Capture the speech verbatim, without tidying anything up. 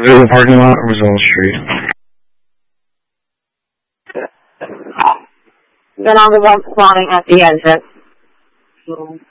Was it in the parking lot or was it on the street? Then I'll be spawning at the entrance.